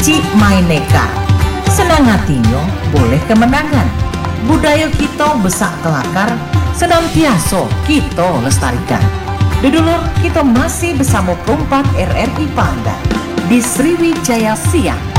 Cik Maineka. Senang hatinya boleh kemenangan. Budaya kita besak kelakar, senantiasa kita lestarikan. Dulur, kita masih bersama perempat RRI Pandan di Sriwijaya Siang.